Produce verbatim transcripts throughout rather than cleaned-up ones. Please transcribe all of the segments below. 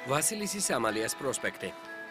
ვასილისის ამალიას პროსპექტი.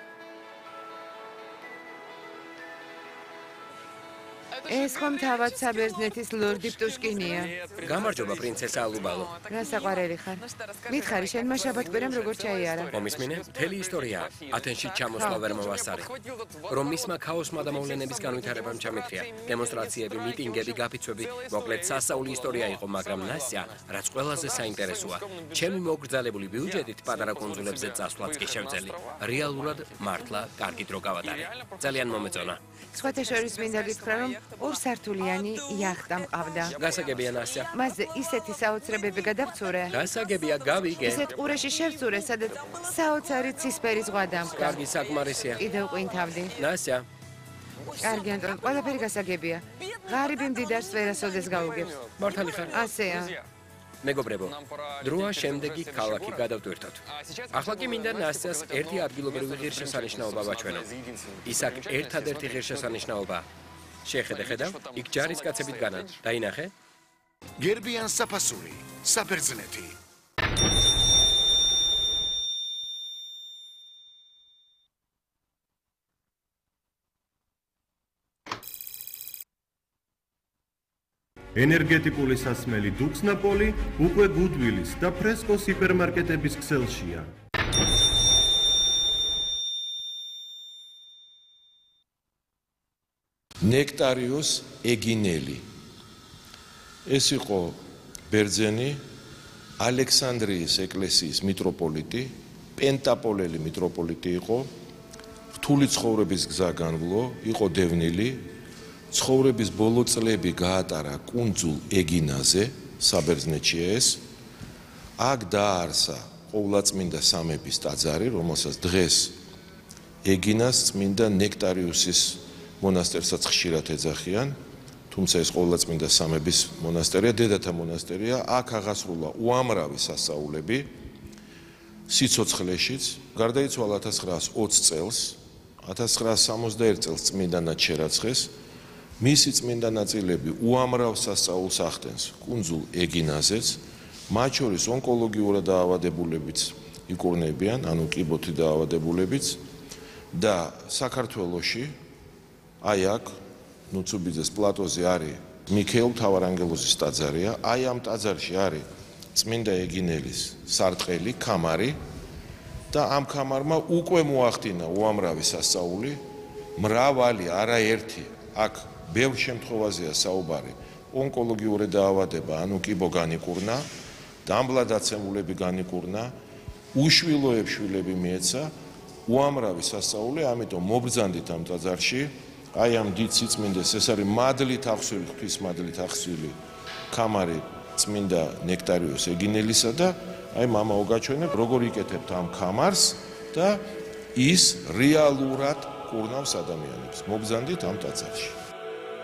ეს ხომ თავად საბერძნეთის ლორდი პტუშკინია. გამარჯობა პრინცესა ალუბალო. რა საყვარელი ხარ? მითხარი შენმა შაბათ-კვირამ როგორ ჩაიარა? მომისმინე? მთელი ისტორია ათენში ჩამოსვლა ვერ მოვასწარი. რომ მისმა ქაოსმა და მოვლენების განვითარებამ ჩამithრია. დემონსტრაციები, მიტინგები, გაფიცვები, მოკლედ სასაული ისტორია იყო, მაგრამ ნასია, რაც ყველაზე საინტერესოა. ჩემი მოგრძალებული ბიუჯეტით პატარა კუნძულებზე წასვლაც კი შევძელი. რეალურად მართლა კარგი დრო გავატარე. ძალიან მომეწონა. სხვათა შორის მინდა გითხრა, რომ ორ სართულიანი იახტა მყავდა. გასაგებია ნასია. მასზე ისეთი საოცრებები გადავცურე. გასაგებია გავიგე. ისეთ ყურეში შევცურე, სადაც საოცარი ცისფერი ზღვა დამდგა. კარგი საკმარისია. კიდევ ყვინთავდი. ნასია. კარგი ანტონ, ყველაფერი გასაგებია. ღარიბი მდიდარს ვერასოდეს გაუგებს. მართალი ხარ? ასეა. მეგობრებო, დროა შემდეგი ქალაქი გადავტვირთოთ. ახლა კი მინდა ნასიას ერთი ადგილობრივი ღირსშესანიშნაობა ვაჩვენო. ის აქ ერთადერთი ღირსშესანიშნაობაა. შეხედე ხედავ, იქ ჯარისკაცებით განან. დაინახე? გერბიან საფასური, საბერძნეთი. ენერგეტიკული სასმელი დუქსნაპოლი უკვე გუდვილის და ფრესკოს ჰიპერმარკეტების ქსელშია. ნექტარიუს ეგინელი. ეს იყო ბერძენი ალექსანდრიის ეკლესიის მიტროპოლიტი, პენტაპოლელი მიტროპოლიტი იყო, რთული ცხოვრების გზა განვლო, იყო დევნილი, ცხოვრების ბოლო წლები გაატარა კუნძულ ეგინაზე, საბერძნეთში ეს. აქ დააარსა ყოვლადწმინდა სამების ტაძარი, რომელსაც დღეს ეგინას წმინდა ნექტარიუსის მონასტერსაც ხშირად ეძახიან, თუმცა ეს ყოვლადწმინდა სამების მონასტერია, დედათა მონასტერია, აქ აღასრულა უამრავი სასწაულები სიცოცხლეშიც, გარდაიცვალა ათას ცხრაას ოცი წელს, ათას ცხრაას სამოცდაერთი წელს წმინდანად შერაცხეს, მისი წმინდა ნაწილები უამრავ სასწაულს ახდენს კუნძულ ეგინაზეც, მათ შორის ონკოლოგიურად დაავადებულებიც იკურნებიან, ანუ კიბოთი დაავადებულებიც და საქართველოში აი აქ ნუცუბიძეს პლატოზე არის მიქეილ მთავარანგელოზის ტაძარია, აი ამ ტაძარში არის წმინდა ეგინელის სარტყელი, ქამარი და ამ ქამარმა უკვე მოახდინა უამრავი სასწაული, მრავალი, არაერთი, აქ ბევრ შემთხვევაზეა საუბარი, ონკოლოგიური დაავადება, ანუ კიბო განიკურნა, დამბლადაცემულები განიკურნა, უშვილოებს შვილები მიეცა, უამრავი სასწაული, ამიტომ მობრძანდით ამ ტაძარში, აი ამ დიდ სიწმინდეს, ეს არის მადლით აღსვილი, ღვთის მადლით აღსვილი ქამარი წმინდა ნექტარიუს ეგინელისა და აი მამაო გაჩვენებ, როგორ იკეთებთ ამ ქამარს და ის რეალურად კურნავს ადამიანებს. მობრძანდით ამ ტაძარში.